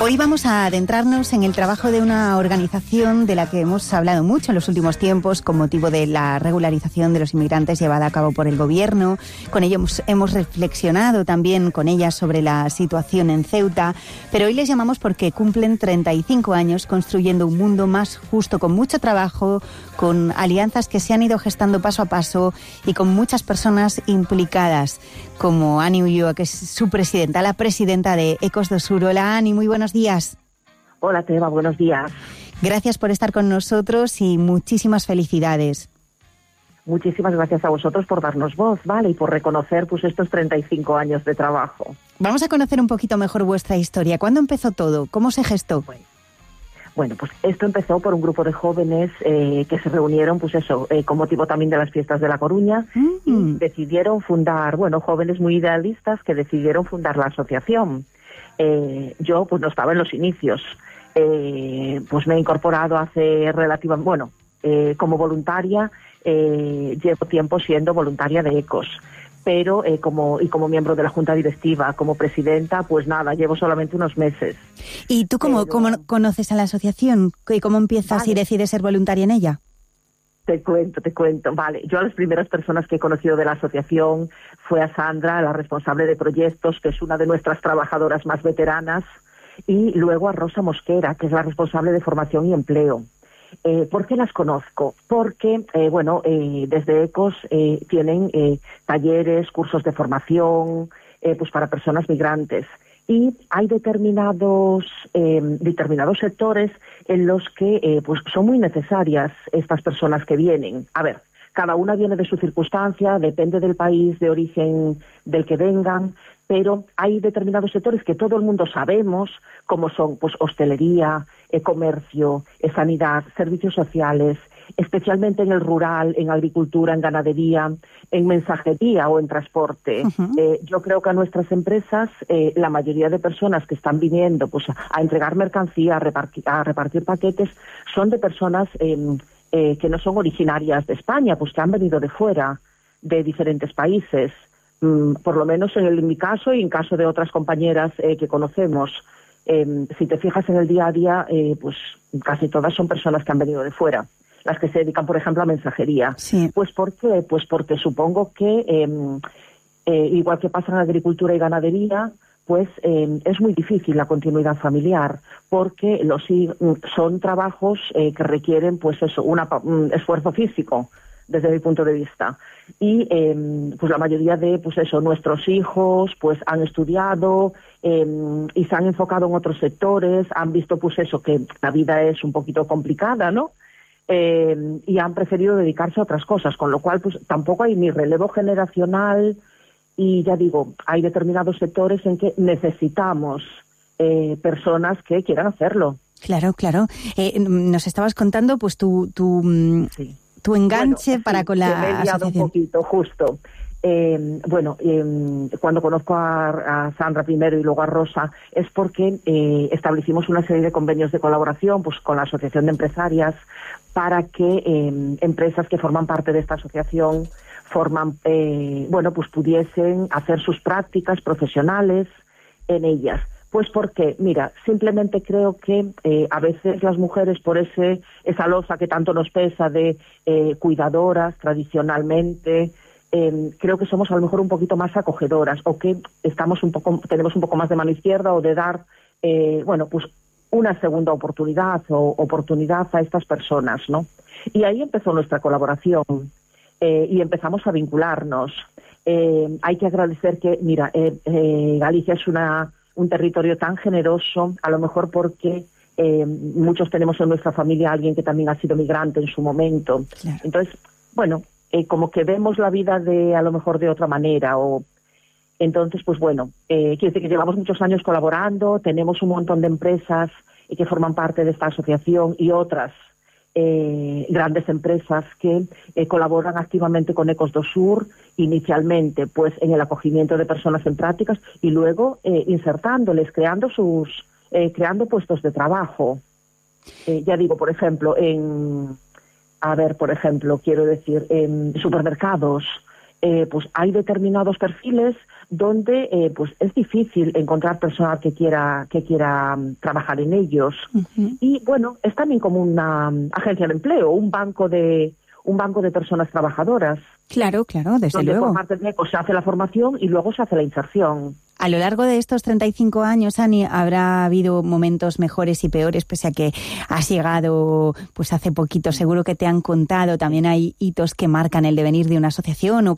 Hoy vamos a adentrarnos en el trabajo de una organización de la que hemos hablado mucho en los últimos tiempos con motivo de la regularización de los inmigrantes llevada a cabo por el gobierno. Con ello hemos reflexionado también con ella sobre la situación en Ceuta, pero hoy les llamamos porque cumplen 35 años construyendo un mundo más justo, con mucho trabajo, con alianzas que se han ido gestando paso a paso y con muchas personas implicadas, como Ani Ulloa, que es su presidenta, la presidenta de Ecos do Sur. Hola, Ani, muy buenos días. Hola, Teba, buenos días. Gracias por estar con nosotros y muchísimas felicidades. Muchísimas gracias a vosotros por darnos voz, ¿vale? Y por reconocer pues estos 35 años de trabajo. Vamos a conocer un poquito mejor vuestra historia. ¿Cuándo empezó todo? ¿Cómo se gestó? Bueno, pues esto empezó por un grupo de jóvenes que se reunieron, pues eso, con motivo también de las fiestas de La Coruña, y decidieron fundar, jóvenes muy idealistas que decidieron fundar la asociación. Yo, pues no estaba en los inicios, pues me he incorporado hace como voluntaria, llevo tiempo siendo voluntaria de Ecos. Pero como miembro de la Junta Directiva, como presidenta, pues nada, llevo solamente unos meses. ¿Y tú cómo conoces a la asociación? ¿Y cómo empiezas y decides ser voluntaria en ella? Te cuento. Vale, yo a las primeras personas que he conocido de la asociación fue a Sandra, la responsable de proyectos, que es una de nuestras trabajadoras más veteranas, y luego a Rosa Mosquera, que es la responsable de formación y empleo. ¿Por qué las conozco? Porque, desde Ecos tienen talleres, cursos de formación, pues para personas migrantes. Y hay determinados sectores en los que pues son muy necesarias estas personas que vienen. A ver, cada una viene de su circunstancia, depende del país de origen del que vengan, pero hay determinados sectores que todo el mundo sabemos, como son pues hostelería, comercio, sanidad, servicios sociales, especialmente en el rural, en agricultura, en ganadería, en mensajería o en transporte. Yo creo que a nuestras empresas, la mayoría de personas que están viniendo pues a entregar mercancía, a repartir paquetes, son de personas que no son originarias de España, pues que han venido de fuera, de diferentes países. Por lo menos en mi caso y en caso de otras compañeras que conocemos. Si te fijas en el día a día, pues casi todas son personas que han venido de fuera, las que se dedican, por ejemplo, a mensajería. Sí. Pues ¿por qué? Pues porque supongo que, igual que pasa en agricultura y ganadería, pues es muy difícil la continuidad familiar, porque son trabajos que requieren, pues eso, un esfuerzo físico, desde mi punto de vista. Y pues la mayoría de nuestros hijos pues han estudiado y se han enfocado en otros sectores, han visto que la vida es un poquito complicada, ¿no? Y han preferido dedicarse a otras cosas, con lo cual pues tampoco hay ni relevo generacional y ya digo, hay determinados sectores en que necesitamos personas que quieran hacerlo. Claro. Nos estabas contando pues Sí. Tu enganche con la me he liado asociación. Un poquito, justo. Cuando conozco a Sandra primero y luego a Rosa, es porque establecimos una serie de convenios de colaboración pues con la Asociación de Empresarias para que empresas que forman parte de esta asociación pudiesen hacer sus prácticas profesionales en ellas. Pues porque, mira, simplemente creo que a veces las mujeres, por esa losa que tanto nos pesa de cuidadoras tradicionalmente, creo que somos a lo mejor un poquito más acogedoras o que tenemos un poco más de mano izquierda o de dar, una segunda oportunidad o oportunidad a estas personas, ¿no? Y ahí empezó nuestra colaboración y empezamos a vincularnos. Hay que agradecer que, mira, Galicia es un territorio tan generoso, a lo mejor porque muchos tenemos en nuestra familia a alguien que también ha sido migrante en su momento. Claro. Entonces, como que vemos la vida a lo mejor de otra manera. Entonces, quiero decir que llevamos muchos años colaborando, tenemos un montón de empresas que forman parte de esta asociación y otras grandes empresas que colaboran activamente con Ecos do Sur, inicialmente pues en el acogimiento de personas en prácticas y luego insertándoles, creando puestos de trabajo. Ya digo, por ejemplo, en supermercados, pues hay determinados perfiles donde pues es difícil encontrar personal que quiera trabajar en ellos. Uh-huh. Y bueno, es también como una agencia de empleo, un banco de personas trabajadoras. Claro, desde luego. Por parte de ECO se hace la formación y luego se hace la inserción. A lo largo de estos 35 años, Ani, habrá habido momentos mejores y peores, pese a que has llegado pues hace poquito. Seguro que te han contado, también hay hitos que marcan el devenir de una asociación o